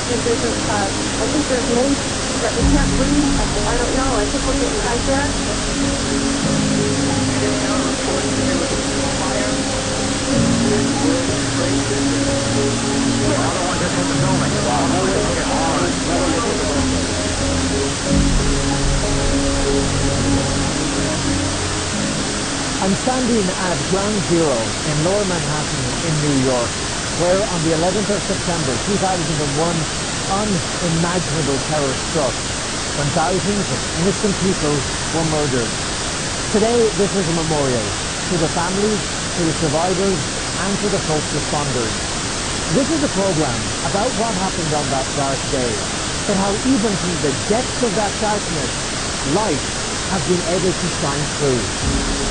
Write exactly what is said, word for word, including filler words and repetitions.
And there's a, uh, I think there's mace that we can't breathe. I, I don't know. I think we're getting hijacked. Getting out reports that there was a fire at World Trade Center. Another one just hit the building. Wow. Another one just hit hard. Another one just hit the building. I'm standing at Ground Zero in Lower Manhattan in New York, where on the eleventh of September two thousand one, unimaginable terror struck when thousands of innocent people were murdered. Today, this is a memorial to the families, to the survivors, and to the first responders. This is a program about what happened on that dark day, but how even from the depths of that darkness, light has been able to shine through.